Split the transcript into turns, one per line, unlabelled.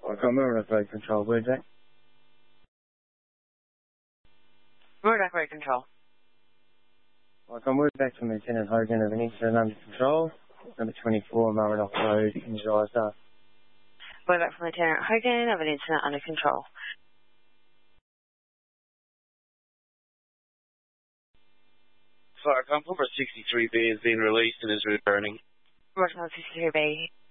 Welcome, road control, where's that?
Murdoch Road Control.
Welcome, we're back from Lieutenant Hogan of an incident under control. Number 24, Murdoch Road in Geyser.
We're back from Lieutenant Hogan of an incident under control.
Fire number 63B has been released and is returning.
Roger 63B.